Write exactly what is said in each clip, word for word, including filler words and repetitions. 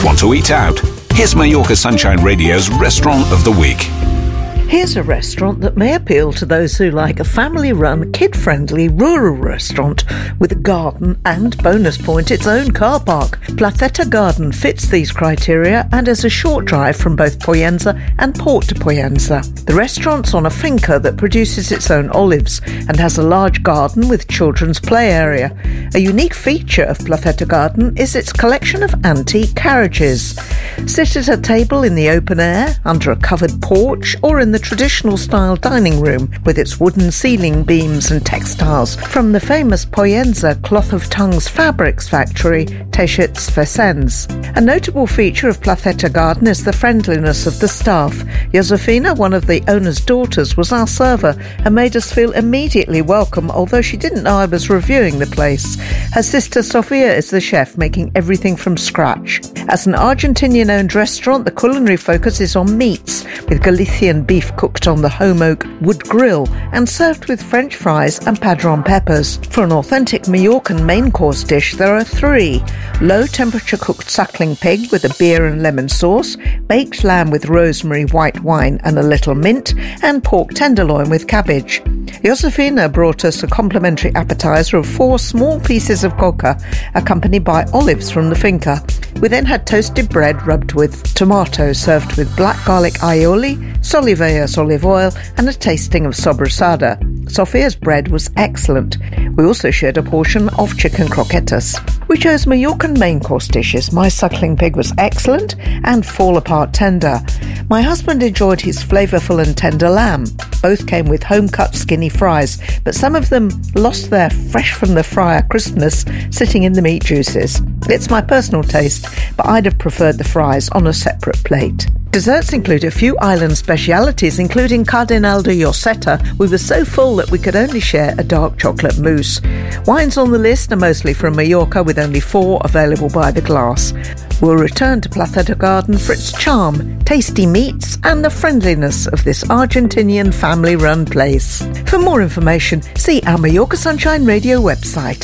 want to eat out? Here's Mallorca Sunshine Radio's Restaurant of the Week. Here's a restaurant that may appeal to those who like a family-run, kid-friendly rural restaurant with a garden and, bonus point, its own car park. Placeta Garden fits these criteria and is a short drive from both Poyenza and Port de Poyenza. The restaurant's on a finca that produces its own olives and has a large garden with children's play area. A unique feature of Placeta Garden is its collection of antique carriages. Sit at a table in the open air, under a covered porch, or in the traditional style dining room with its wooden ceiling beams and textiles from the famous Poyenza Cloth of Tongues fabrics factory, Teixits Vicens. A notable feature of Placeta Garden is the friendliness of the staff. Josefina, one of the owner's daughters, was our server and made us feel immediately welcome, although she didn't know I was reviewing the place. Her sister Sofia is the chef, making everything from scratch. As an Argentinian-owned restaurant, the culinary focus is on meats, with Galician beef cooked on the home oak wood grill and served with French fries and padron peppers. For an authentic Mallorcan main course dish, there are three: low temperature cooked suckling pig with a beer and lemon sauce, baked lamb with rosemary, white wine and a little mint, and pork tenderloin with cabbage. Josefina brought us a complimentary appetizer of four small pieces of coca, accompanied by olives from the finca. We then had toasted bread rubbed with tomato, served with black garlic aioli, Soliveus olive oil, and a tasting of sobrasada. Sofia's bread was excellent. We also shared a portion of chicken croquetas. We chose Mallorcan main course dishes. My suckling pig was excellent and fall-apart tender. My husband enjoyed his flavourful and tender lamb. Both came with home-cut skinny fries, but some of them lost their fresh-from-the-fryer crispness sitting in the meat juices. It's my personal taste, but I'd have preferred the fries on a separate plate. Desserts include a few island specialities, including Cardenal de Lloseta. We were so full that we could only share a dark chocolate mousse. Wines on the list are mostly from Mallorca, with only four available by the glass. We'll return to Placeta Garden for its charm, tasty meats, and the friendliness of this Argentinian family-run place. For more information, see our Mallorca Sunshine Radio website.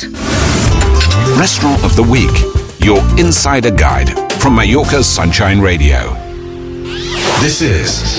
Restaurant of the Week, your insider guide from Mallorca's Sunshine Radio. This is